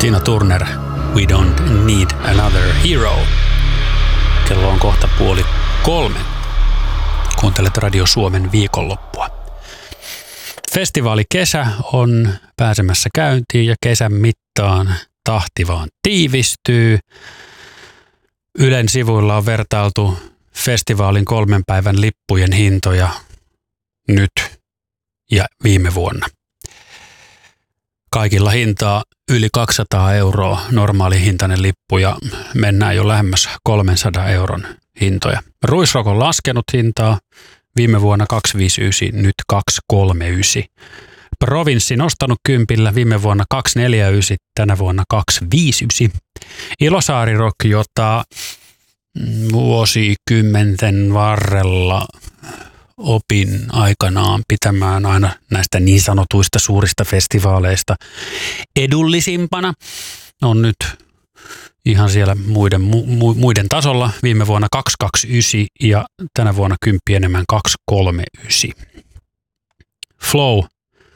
Tina Turner, We Don't Need Another Hero. Kello on kohta 2:30. Kuuntelet Radio Suomen viikonloppua. Festivaali Kesä on pääsemässä käyntiin ja kesän mittaan tahti vaan tiivistyy. Ylen sivuilla on vertailtu festivaalin 3 päivän lippujen hintoja nyt ja viime vuonna. Kaikilla hintaa yli 200 € normaali hintainen lippu ja mennään jo lähemmäs 300 euron hintoja. Ruisrock on laskenut hintaa viime vuonna 259, nyt 239. Provinssi nostanut kympillä viime vuonna 249, tänä vuonna 259. Ilosaari Rock, jota vuosikymmenten varrella opin aikanaan pitämään aina näistä niin sanotuista suurista festivaaleista edullisimpana, on nyt ihan siellä muiden tasolla. Viime vuonna 229 ja tänä vuonna 10 enemmän 239. Flow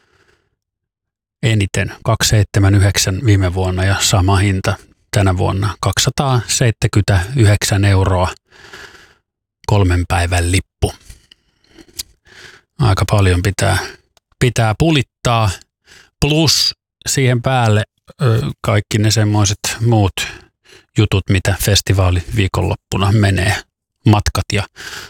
eniten 279 viime vuonna ja sama hinta tänä vuonna 279 € 3 päivän lippu. Aika paljon pitää pulittaa, plus siihen päälle kaikki ne semmoiset muut jutut, mitä festivaali viikonloppuna menee. Matkat ja